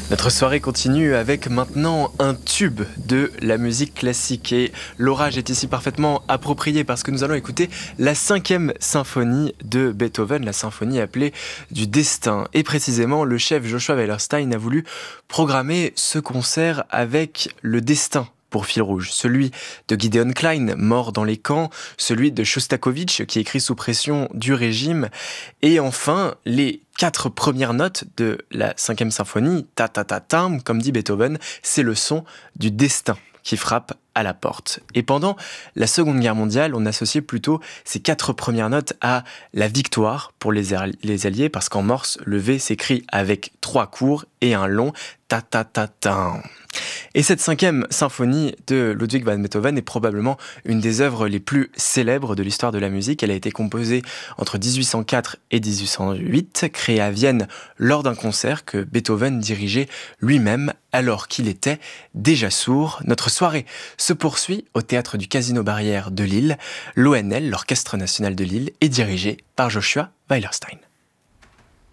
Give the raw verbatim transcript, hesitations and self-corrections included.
Notre soirée continue avec maintenant un tube de la musique classique et l'orage est ici parfaitement approprié parce que nous allons écouter la cinquième symphonie de Beethoven, la symphonie appelée du destin. Et précisément, le chef Joshua Weilerstein a voulu programmer ce concert avec le destin pour fil rouge, celui de Gideon Klein, mort dans les camps, celui de Shostakovich, qui écrit sous pression du régime, et enfin les quatre premières notes de la cinquième symphonie, ta ta ta tam, comme dit Beethoven, c'est le son du destin qui frappe à la porte. Et pendant la Seconde Guerre mondiale, on associait plutôt ces quatre premières notes à la victoire pour les, les Alliés, parce qu'en morse, le V s'écrit avec trois courts et un long ta ta ta ta. Et cette cinquième symphonie de Ludwig van Beethoven est probablement une des œuvres les plus célèbres de l'histoire de la musique. Elle a été composée entre dix-huit cent quatre et dix-huit cent huit, créée à Vienne lors d'un concert que Beethoven dirigeait lui-même alors qu'il était déjà sourd. Notre soirée se poursuit au théâtre du Casino Barrière de Lille. L'O N L, l'Orchestre national de Lille, est dirigé par Joshua Weilerstein.